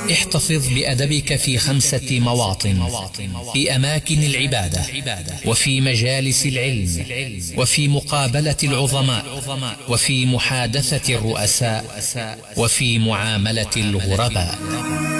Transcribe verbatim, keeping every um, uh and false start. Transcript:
احتفظ بأدبك في خمسة مواطن: في أماكن العبادة، وفي مجالس العلم، وفي مقابلة العظماء، وفي محادثة الرؤساء، وفي معاملة الغرباء.